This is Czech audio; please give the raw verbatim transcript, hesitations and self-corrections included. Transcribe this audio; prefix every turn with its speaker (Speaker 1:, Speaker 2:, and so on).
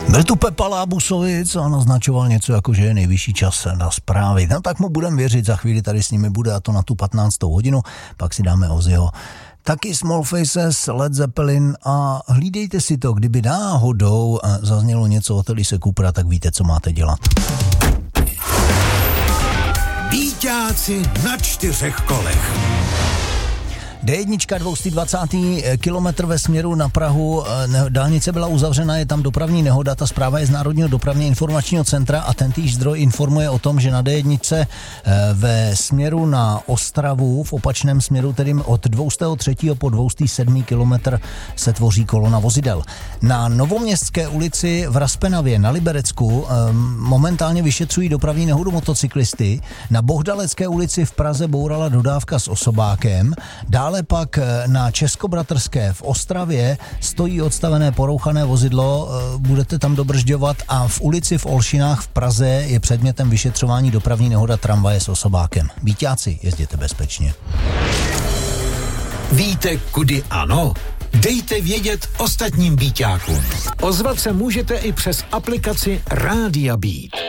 Speaker 1: Byl tu Pepa Lábusovic a naznačoval něco jako, že je nejvyšší čas na zprávy. No tak mu budem věřit, za chvíli tady s nimi bude, a to na tu patnáctou hodinu, pak si dáme Ozzyho. Taky Small Faces, Led Zeppelin a hlídejte si to, kdyby náhodou zaznělo něco od Elise Coopera, tak víte, co máte dělat.
Speaker 2: Býťáci na čtyřech kolech.
Speaker 1: dé jedna dvacet dvacátý kilometr ve směru na Prahu, dálnice byla uzavřena, je tam dopravní nehoda, ta zpráva je z Národního dopravně informačního centra a tentýž zdroj informuje o tom, že na dé jedna ve směru na Ostravu, v opačném směru, tedy od dvě stě tři po dvě stě sedm kilometr se tvoří kolona vozidel. Na Novoměstské ulici v Raspenavě na Liberecku momentálně vyšetřují dopravní nehodu motocyklisty, na Bohdalecké ulici v Praze bourala dodávka s osobákem, dále pak na Českobratrské v Ostravě stojí odstavené porouchané vozidlo, budete tam dobržďovat, a v ulici v Olšinách v Praze je předmětem vyšetřování dopravní nehoda tramvaje s osobákem. Býťáci, jezděte bezpečně.
Speaker 2: Víte, kudy ano? Dejte vědět ostatním býťákům. Ozvat se můžete i přes aplikaci Rádia Beat.